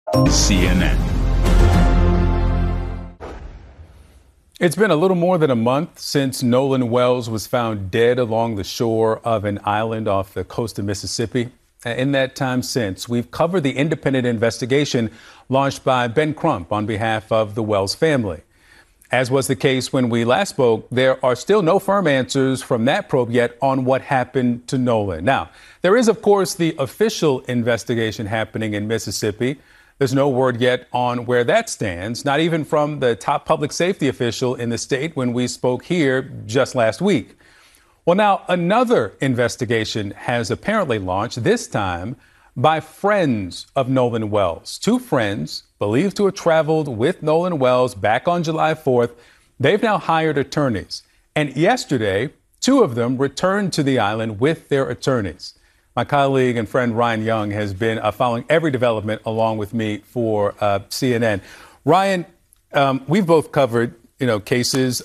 CNN. It's been a little more than a month since Nolan Wells was found dead along the shore of an island off the coast of Mississippi. In that time since, we've covered the independent investigation launched by Ben Crump on behalf of the Wells family. As was the case when we last spoke, there are still no firm answers from that probe yet on what happened to Nolan. Now, there is, of course, the official investigation happening in Mississippi. There's no word yet on where that stands, not even from the top public safety official in the state when we spoke here just last week. Well, now another investigation has apparently launched, this time by friends of Nolan Wells. Two friends believed to have traveled with Nolan Wells back on July 4th. They've now hired attorneys. And yesterday, two of them returned to the island with their attorneys. My colleague and friend Ryan Young has been following every development along with me for CNN. Ryan, we've both covered, cases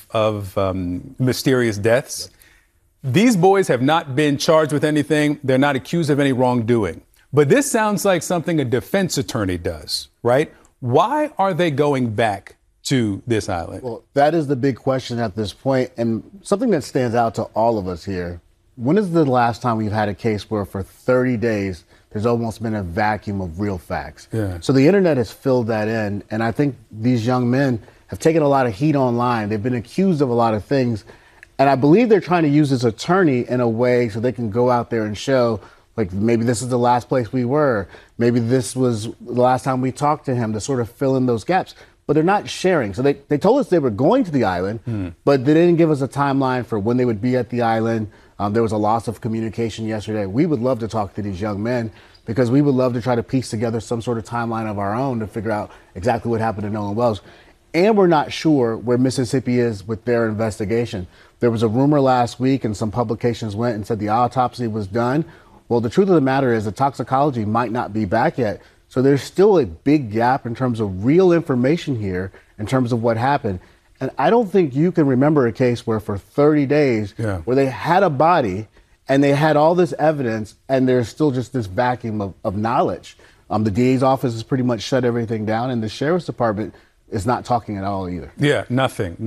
of mysterious deaths. These boys have not been charged with anything. They're not accused of any wrongdoing. But this sounds like something a defense attorney does, right? Why are they going back to this island? Well, that is the big question at this point, and something that stands out to all of us here. When is the last time we've had a case where for 30 days there's almost been a vacuum of real facts? Yeah. So the internet has filled that in, and I think these young men have taken a lot of heat online. They've been accused of a lot of things, and I believe they're trying to use this attorney in a way so they can go out there and show, like, maybe this is the last place we were. Maybe this was the last time we talked to him, to sort of fill in those gaps. But they're not sharing. So they told us they were going to the island, but they didn't give us a timeline for when they would be at the island. There was a loss of communication yesterday. We would love to talk to these young men because we would love to try to piece together some sort of timeline of our own to figure out exactly what happened to Nolan Wells. And we're not sure where Mississippi is with their investigation. There was a rumor last week and some publications went and said the autopsy was done. Well, the truth of the matter is the toxicology might not be back yet. So there's still a big gap in terms of real information here in terms of what happened. And I don't think you can remember a case where for 30 days where they had a body and they had all this evidence and there's still just this vacuum of knowledge. The DA's office has pretty much shut everything down, and the sheriff's department is not talking at all either. Yeah, nothing.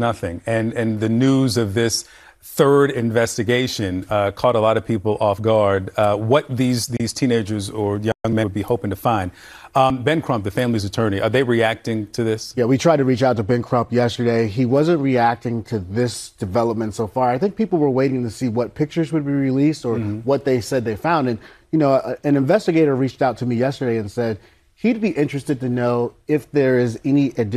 And the news of this third investigation caught a lot of people off guard. What these teenagers or young men would be hoping to find. Ben Crump, the family's attorney, are they reacting to this? Yeah, we tried to reach out to Ben Crump yesterday. He wasn't reacting to this development so far. I think people were waiting to see what pictures would be released or what they said they found. And, an investigator reached out to me yesterday and said he'd be interested to know if there is any additional